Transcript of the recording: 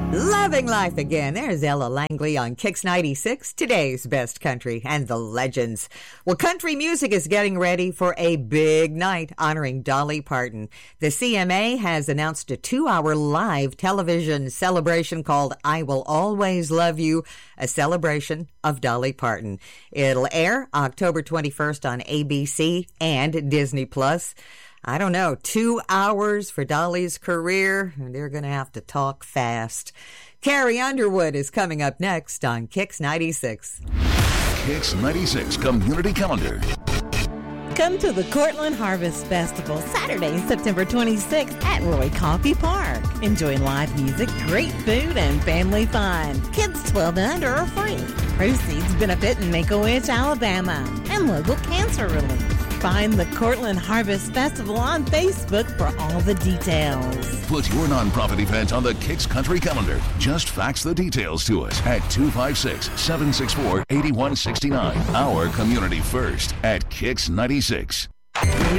Loving life again. There's Ella Langley on Kix 96, today's best country and the legends. Well, country music is getting ready for a big night honoring Dolly Parton. The CMA has announced a 2-hour live television celebration called I Will Always Love You, a celebration of Dolly Parton. It'll air October 21st on ABC and Disney Plus. I don't know, 2 hours for Dolly's career, and they're going to have to talk fast. Carrie Underwood is coming up next on Kix 96. Kix 96 Community Calendar. Come to the Cortland Harvest Festival Saturday, September 26th at Roy Coffey Park. Enjoy live music, great food, and family fun. Kids 12 and under are free. Proceeds benefit Make-A-Wish, Alabama, and local cancer relief. Find the Cortland Harvest Festival on Facebook for all the details. Put your nonprofit event on the Kix Country Calendar. Just fax the details to us at 256-764-8169. Our community first at Kix 96.